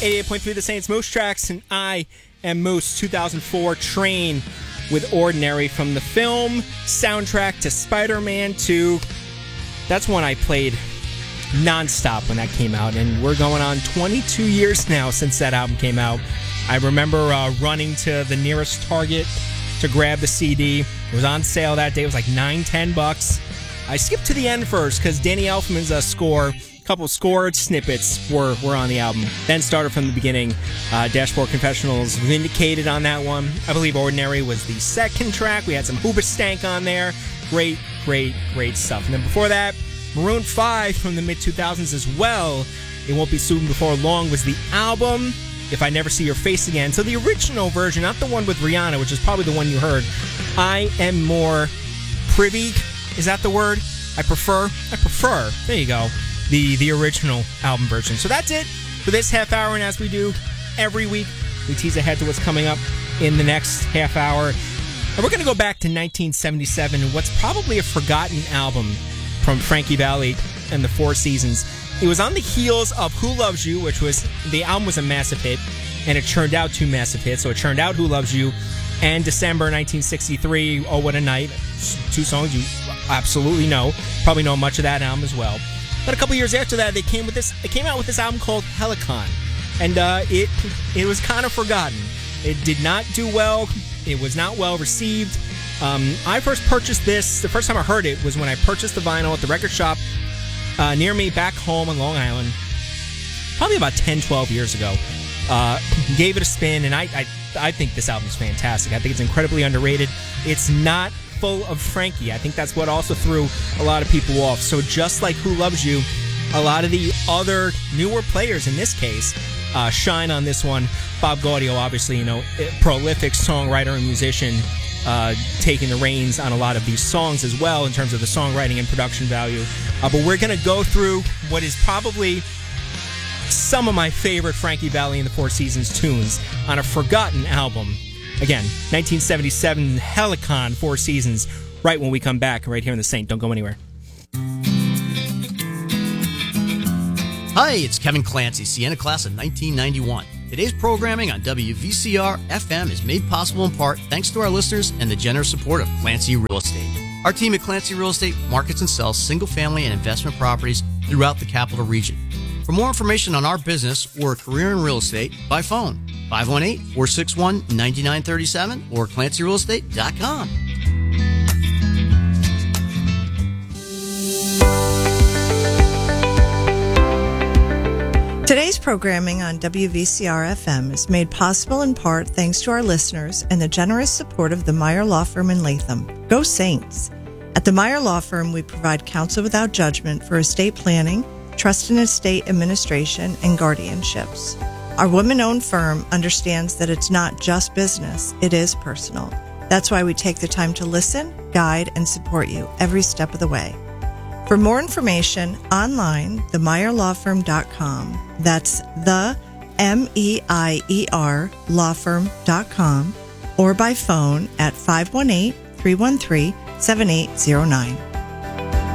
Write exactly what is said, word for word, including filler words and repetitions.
eighty-eight point three The Saints, Moose Tracks, and I am Moose. two thousand four Train with Ordinary from the film soundtrack to Spider-Man two. That's one I played nonstop when that came out, and we're going on twenty-two years now since that album came out. I remember uh, running to the nearest Target to grab the C D. It was on sale that day. It was like nine, ten bucks. I skipped to the end first because Danny Elfman's uh, score, a couple score snippets were, were on the album. Then started from the beginning. Uh, Dashboard Confessionals vindicated on that one. I believe Ordinary was the second track. We had some Hoobastank on there. Great, great, great stuff. And then before that, Maroon five from the mid two thousands as well. It Won't Be Soon Before Long was the album. If I Never See Your Face Again. So the original version, not the one with Rihanna, which is probably the one you heard. I am more privy. Is that the word? I prefer. I prefer. There you go. The the original album version. So that's it for this half hour. And as we do every week, we tease ahead to what's coming up in the next half hour. And we're going to go back to nineteen seventy-seven, what's probably a forgotten album from Frankie Valli and the Four Seasons. It was on the heels of Who Loves You, which was, the album was a massive hit, and it churned out two massive hits. So it churned out Who Loves You and December nineteen sixty-three, Oh What a Night. Two songs you absolutely know. Probably know much of that album as well. But a couple years after that, they came with this. They came out with this album called Helicon, and uh, it it was kind of forgotten. It did not do well. It was not well received. Um, I first purchased this. The first time I heard it was when I purchased the vinyl at the record shop uh, near me back home on Long Island, probably about ten, twelve years ago. Uh, gave it a spin, and I, I I think this album is fantastic. I think it's incredibly underrated. It's not full of Frankie. I think that's what also threw a lot of people off. So just like Who Loves You, a lot of the other newer players in this case uh, shine on this one. Bob Gaudio, obviously, you know, prolific songwriter and musician, uh, taking the reins on a lot of these songs as well in terms of the songwriting and production value. Uh, but we're going to go through what is probably some of my favorite Frankie Valli and the Four Seasons tunes on a forgotten album. Again, nineteen seventy-seven, Helicon, Four Seasons, right when we come back, right here in The Saint. Don't go anywhere. Hi, it's Kevin Clancy, Sienna class of nineteen ninety-one. Today's programming on W V C R F M is made possible in part thanks to our listeners and the generous support of Clancy Real Estate. Our team at Clancy Real Estate markets and sells single-family and investment properties throughout the capital region. For more information on our business or a career in real estate, by phone, five one eight, four six one, nine nine three seven or clancy real estate dot com. Today's programming on W V C R F M is made possible in part thanks to our listeners and the generous support of the Meyer Law Firm in Latham. Go Saints! At the Meyer Law Firm, we provide counsel without judgment for estate planning, trust and estate administration, and guardianships. Our women-owned firm understands that it's not just business, it is personal. That's why we take the time to listen, guide, and support you every step of the way. For more information, online, the meyer law firm dot com. That's the M E I E R law firm dot com, or by phone at five one eight, three one three, seven eight zero nine.